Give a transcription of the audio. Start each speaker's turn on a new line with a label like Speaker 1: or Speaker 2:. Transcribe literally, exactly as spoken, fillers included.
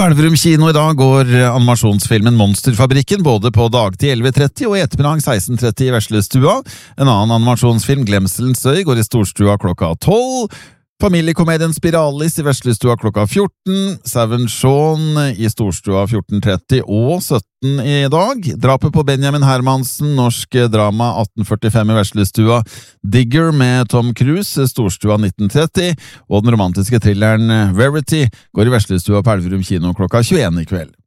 Speaker 1: Elverum kino i dag går animasjonsfilmen Monsterfabrikken både på dagtid elleve tretti og i ettermiddag seksten tretti i Veslestua. En annen animasjonsfilm, Glemselens øy, går i Storstua klokka tolv. Familiekomedien Spiralis i Veslestua klokka fjorten. Seven Shaun i Storstua fjorten tretti og sytten i dag. Drapet på Benjamin Hermansen, norsk drama atten førtifem i Veslestua. Digger med Tom Cruise, Storstua nitten tretti. Og den romantiske thrilleren Verity går i Veslestua på Elverum kino klokka tjueen i kveld.